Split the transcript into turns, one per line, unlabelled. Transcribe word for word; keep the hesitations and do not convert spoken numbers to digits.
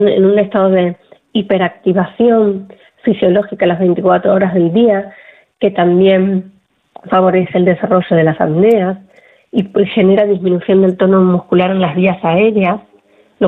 en un estado de hiperactivación fisiológica las veinticuatro horas del día, que también favorece el desarrollo de las apneas y pues genera disminución del tono muscular en las vías aéreas.